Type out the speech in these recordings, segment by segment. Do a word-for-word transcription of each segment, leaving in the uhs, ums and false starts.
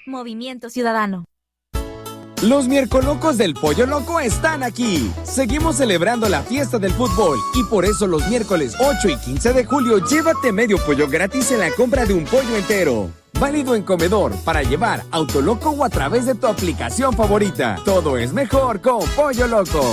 Movimiento Ciudadano. Los miércolocos del Pollo Loco están aquí. Seguimos celebrando la fiesta del fútbol y por eso los miércoles ocho y quince de julio llévate medio pollo gratis en la compra de un pollo entero. Válido en comedor, para llevar, Autoloco o a través de tu aplicación favorita. Todo es mejor con Pollo Loco.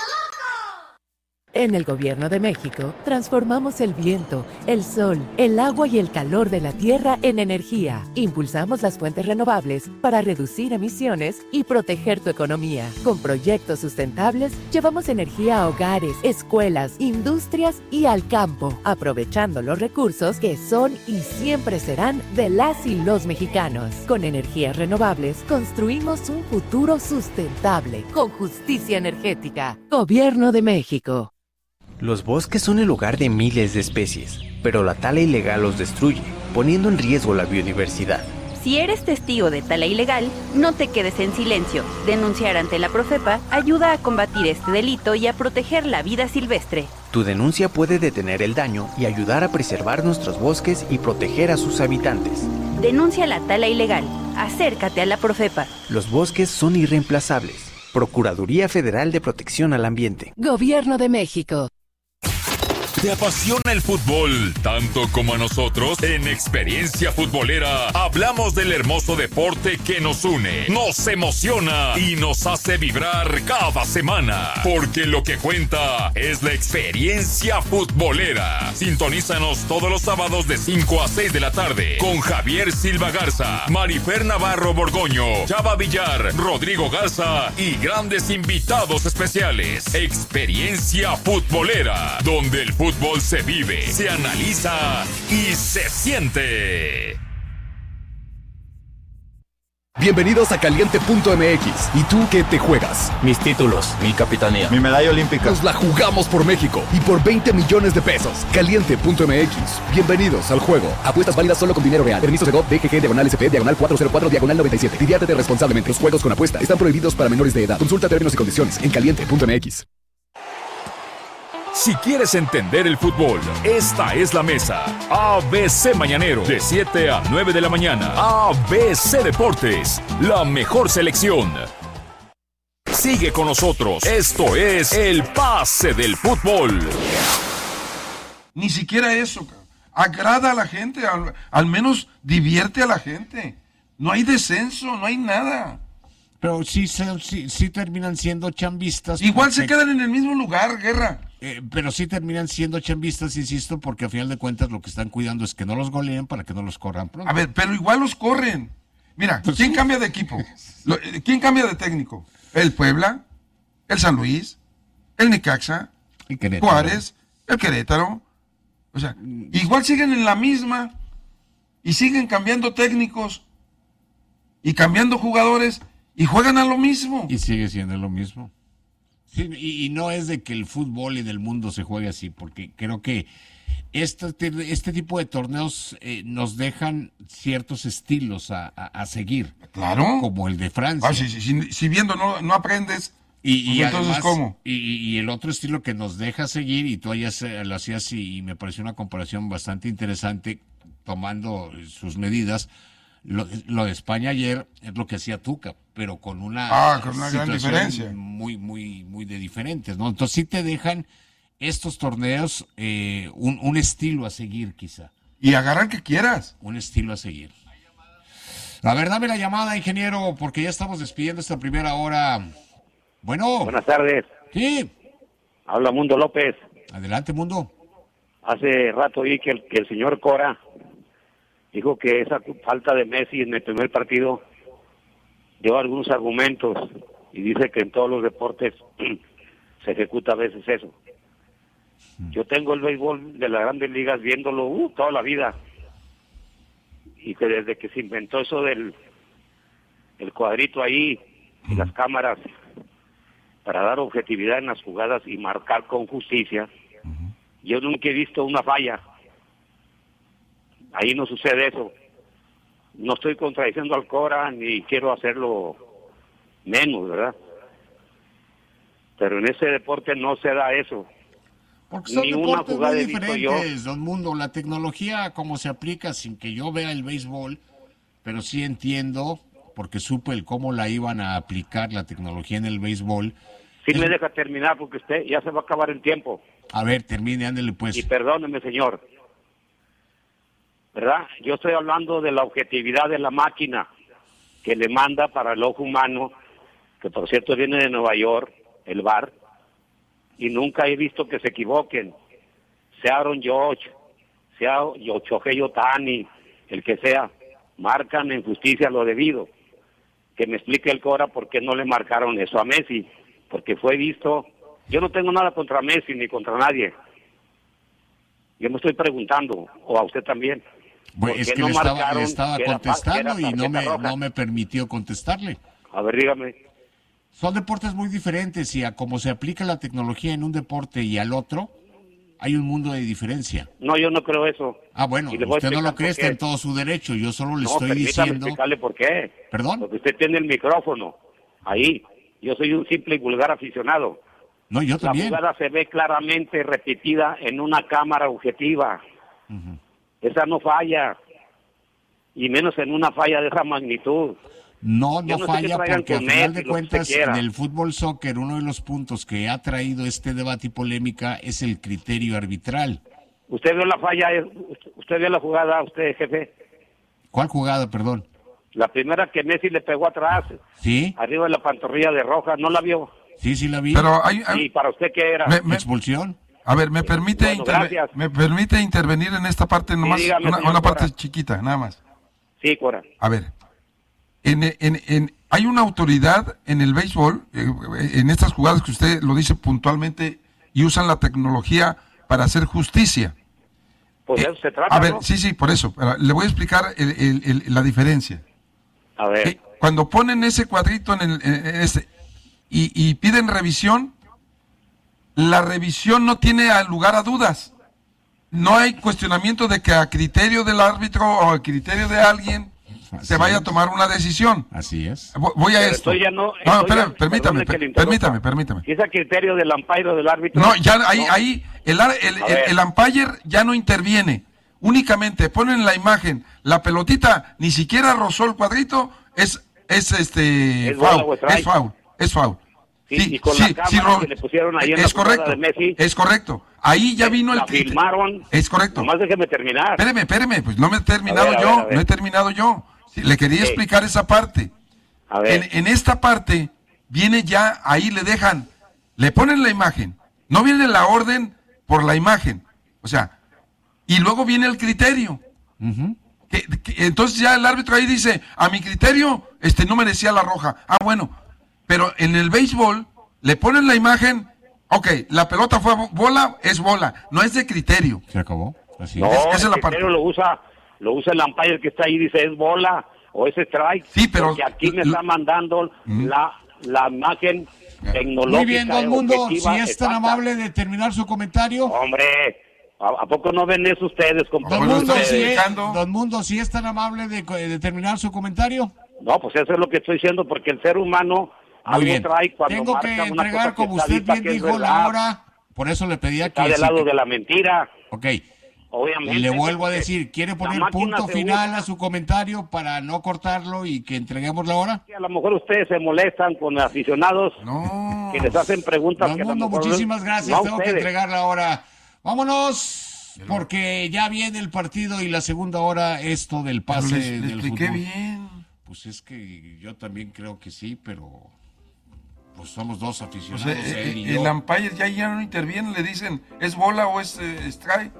En el Gobierno de México, transformamos el viento, el sol, el agua y el calor de la tierra en energía. Impulsamos las fuentes renovables para reducir emisiones y proteger tu economía. Con proyectos sustentables, llevamos energía a hogares, escuelas, industrias y al campo, aprovechando los recursos que son y siempre serán de las y los mexicanos. Con energías renovables, construimos un futuro sustentable, con justicia energética. Gobierno de México. Los bosques son el hogar de miles de especies, pero la tala ilegal los destruye, poniendo en riesgo la biodiversidad. Si eres testigo de tala ilegal, no te quedes en silencio. Denunciar ante la Profepa ayuda a combatir este delito y a proteger la vida silvestre. Tu denuncia puede detener el daño y ayudar a preservar nuestros bosques y proteger a sus habitantes. Denuncia la tala ilegal. Acércate a la Profepa. Los bosques son irreemplazables. Procuraduría Federal de Protección al Ambiente. Gobierno de México. ¿Te apasiona el fútbol tanto como a nosotros? En Experiencia Futbolera hablamos del hermoso deporte que nos une, nos emociona y nos hace vibrar cada semana. Porque lo que cuenta es la experiencia futbolera. Sintonízanos todos los sábados de cinco a seis de la tarde con Javier Silva Garza, Marifer Navarro Borgoño, Chava Villar, Rodrigo Garza y grandes invitados especiales. Experiencia Futbolera, donde el fútbol Fútbol se vive, se analiza y se siente. Bienvenidos a Caliente punto M X. ¿Y tú qué te juegas? Mis títulos, mi capitanía, mi medalla olímpica. Nos la jugamos por México y por veinte millones de pesos. Caliente punto M X. Bienvenidos al juego. Apuestas válidas solo con dinero real. Permiso de G O V, D G G, diagonal S P, diagonal cuatro cero cuatro, diagonal noventa y siete. Diviértete responsablemente. Los juegos con apuesta están prohibidos para menores de edad. Consulta términos y condiciones en Caliente punto M X. Si quieres entender el fútbol, esta es la mesa. A B C Mañanero, de siete a nueve de la mañana. A B C Deportes, la mejor selección. Sigue con nosotros. Esto es El Pase del Fútbol. Ni siquiera eso, cabrón. Agrada a la gente, al, al menos divierte a la gente. No hay descenso, no hay nada. Pero sí, sí, sí terminan siendo chambistas. Igual porque... se quedan en el mismo lugar, Guerra. Eh, pero sí terminan siendo chambistas, insisto, porque a final de cuentas lo que están cuidando es que no los goleen para que no los corran pronto. A ver, pero igual los corren. Mira, pues ¿quién sí. cambia de equipo? ¿Quién cambia de técnico? ¿El Puebla? ¿El San Luis? ¿El Necaxa? El Juárez? ¿El Querétaro? O sea, igual siguen en la misma y siguen cambiando técnicos y cambiando jugadores y juegan a lo mismo. Y sigue siendo lo mismo. Sí, y, y no es de que el fútbol y del mundo se juegue así, porque creo que este, este tipo de torneos eh, nos dejan ciertos estilos a, a, a seguir. Claro. Como el de Francia. Ah, sí, sí, si, si viendo no, no aprendes, y, pues y entonces además, ¿cómo? Y, y el otro estilo que nos deja seguir, y tú hayas, lo hacías y, y me pareció una comparación bastante interesante, tomando sus medidas. Lo, lo de España ayer es lo que hacía Tuca, pero con una, ah, con una gran diferencia. Muy, muy, muy de diferentes, ¿no? Entonces sí te dejan estos torneos eh, un, un estilo a seguir, quizá. Y agarrar que quieras. Un estilo a seguir. A ver, dame la llamada, ingeniero, porque ya estamos despidiendo esta primera hora. Bueno. Buenas tardes. Sí. Habla Mundo López. Adelante, Mundo. Hace rato vi que el, que el señor Cora dijo que esa falta de Messi en el primer partido dio algunos argumentos y dice que en todos los deportes se ejecuta a veces eso. Yo tengo el béisbol de las grandes ligas viéndolo uh, toda la vida y que desde que se inventó eso del el cuadrito ahí y las cámaras para dar objetividad en las jugadas y marcar con justicia, yo nunca he visto una falla. Ahí no sucede eso. No estoy contradiciendo al Cora ni quiero hacerlo menos, ¿verdad? Pero en ese deporte no se da eso. Porque son ni deportes una muy diferentes, don Mundo. La tecnología, como se aplica sin que yo vea el béisbol, pero sí entiendo porque supe el cómo la iban a aplicar la tecnología en el béisbol. Sí, es... me deja terminar porque usted ya se va a acabar el tiempo. A ver, termine, ándele pues. Y perdóneme, señor. ¿Verdad? Yo estoy hablando de la objetividad de la máquina que le manda para el ojo humano, que por cierto viene de Nueva York, el V A R, y nunca he visto que se equivoquen. Sea Aaron Judge, sea Shohei Ohtani, el que sea, marcan en justicia lo debido. Que me explique el Cora por qué no le marcaron eso a Messi, porque fue visto. Yo no tengo nada contra Messi ni contra nadie. Yo me estoy preguntando, o a usted también. Bueno, es que no le estaba, le estaba contestando y no me, no me permitió contestarle. A ver, dígame. Son deportes muy diferentes y a como se aplica la tecnología en un deporte y al otro, hay un mundo de diferencia. No, yo no creo eso. Ah, bueno, usted no lo cree, está en todo su derecho. Yo solo le no, estoy diciendo... explicarle por qué. ¿Perdón? Porque usted tiene el micrófono ahí. Yo soy un simple y vulgar aficionado. No, yo también. La jugada se ve claramente repetida en una cámara objetiva. Uh-huh. Esa no falla. Y menos en una falla de esa magnitud. No, no, no falla porque al final de cuentas en el fútbol soccer uno de los puntos que ha traído este debate y polémica es el criterio arbitral. ¿Usted vio la falla? ¿Usted vio la jugada, usted, jefe? ¿Cuál jugada, perdón? La primera que Messi le pegó atrás. ¿Sí? Arriba de la pantorrilla de Roja, ¿no la vio? Sí, sí la vi. Pero hay, hay... ¿Y para usted qué era? Me, me... ¿Expulsión? A ver, ¿me permite, bueno, interve... ¿me permite intervenir en esta parte nomás? Sí, dígame, una una parte chiquita, nada más. Sí, Cora. A ver. En, en, en, hay una autoridad en el béisbol, eh, en estas jugadas que usted lo dice puntualmente, y usan la tecnología para hacer justicia. Pues eh, eso se trata, A ver, ¿no? sí, sí, por eso. Le voy a explicar el, el, el, la diferencia. A ver. Eh, cuando ponen ese cuadrito en, el, en este y, y piden revisión, la revisión no tiene lugar a dudas. No hay cuestionamiento de que a criterio del árbitro o a criterio de alguien Así se vaya es. a tomar una decisión. Así es. Voy a Pero esto. Ya no, no espera, permítame, per, permítame, permítame. Si es a criterio del umpire o del árbitro. No, ya ahí, no. ahí el, el, el, el umpire ya no interviene. Únicamente ponen la imagen, la pelotita ni siquiera rozó el cuadrito, es, es este, es foul, es foul, es foul. Sí, sí, y con sí, la cámara sí, ro- que le pusieron ahí en es la correcto, de Messi, es correcto. Ahí ya vino la el filmaron. Es correcto. Nomás déjeme terminar. Espéreme, espéreme, pues no me he terminado a ver, yo, a ver, a ver. no he terminado yo. Sí, le quería sí. explicar esa parte. A ver. En, en esta parte viene ya, ahí le dejan, le ponen la imagen. No viene la orden por la imagen. O sea, y luego viene el criterio. Uh-huh. Que, que, entonces ya el árbitro ahí dice, a mi criterio, este no merecía la roja. Ah, bueno, pero en el béisbol le ponen la imagen, ok, la pelota fue bola, es bola, no es de criterio. Se acabó. Así no, es. Esa es la el parte. Lo usa, lo usa el umpire que está ahí, dice es bola o es strike. Sí, pero porque aquí me está mandando ¿Mm? la, la imagen tecnológica. Muy bien, don Mundo, si es tan exacta. amable de terminar su comentario. Hombre, ¿a, a poco no ven eso ustedes, don Mundo, si es, don Mundo, si es tan amable de, de terminar su comentario. No, pues eso es lo que estoy diciendo, porque el ser humano Muy bien. trae cuando Tengo marca que una entregar, cosa como que usted bien que dijo, la hora. Por eso le pedía está que... del si lado que... de la mentira. Ok. Obviamente. Le vuelvo a decir, ¿quiere poner punto final a su comentario para no cortarlo y que entreguemos la hora? A lo mejor ustedes se molestan con aficionados no. que les hacen preguntas. Don que Mundo, a lo mejor muchísimas gracias. no Tengo ustedes. que entregar la hora. Vámonos, porque ya viene el partido y la segunda hora esto del pase les, les del expliqué fútbol. bien. Pues es que yo también creo que sí, pero pues somos dos aficionados. O sea, él y el yo. umpire ya, ya no interviene, le dicen, ¿es bola o es eh, strike?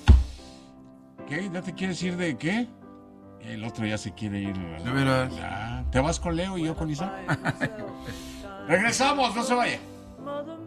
¿Qué? ¿Ya te quieres ir de qué? El otro ya se quiere ir. De veras. Ya. ¿Te vas con Leo y yo con Isaac? Regresamos, no se vaya.